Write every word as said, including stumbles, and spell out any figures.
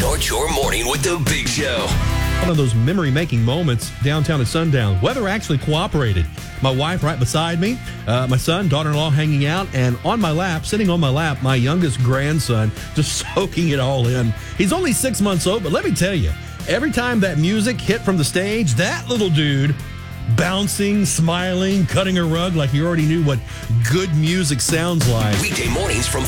Start your morning with the Big Show. One of those memory-making moments downtown at sundown. Weather actually cooperated. My wife right beside me, uh, my son, daughter-in-law hanging out, and on my lap, sitting on my lap, my youngest grandson, just soaking it all in. He's only six months old, but let me tell you, every time that music hit from the stage, that little dude bouncing, smiling, cutting a rug like he already knew what good music sounds like. Weekday mornings from